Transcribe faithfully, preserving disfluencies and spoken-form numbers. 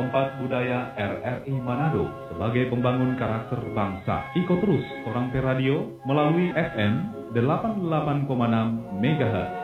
Tempat Budaya R R I Manado sebagai pembangun karakter bangsa. Ikut terus Orang Pe Radio melalui F M delapan puluh delapan koma enam megahertz.